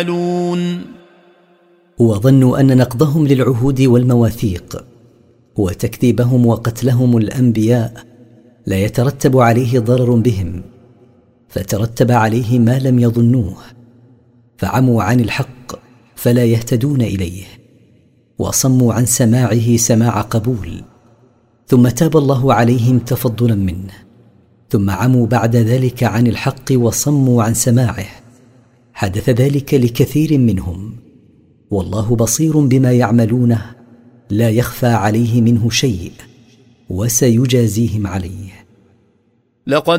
وظنوا أن نقضهم للعهود والمواثيق وتكذيبهم وقتلهم الأنبياء لا يترتب عليه ضرر بهم، فترتب عليه ما لم يظنوه، فعموا عن الحق فلا يهتدون إليه، وصموا عن سماعه سماع قبول، ثم تاب الله عليهم تفضلا منه، ثم عموا بعد ذلك عن الحق وصموا عن سماعه. حدث ذلك لكثير منهم، والله بصير بما يعملونه لا يخفى عليه منه شيء، وسيجازيهم عليه. لقد